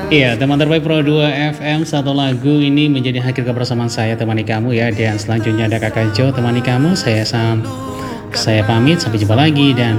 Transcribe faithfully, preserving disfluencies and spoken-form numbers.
Iya, teman terbaik Pro dua F M, satu lagu ini menjadi akhir kebersamaan saya temani kamu ya. Dan selanjutnya ada Kakak Jo temani kamu. Saya sam saya pamit, sampai jumpa lagi dan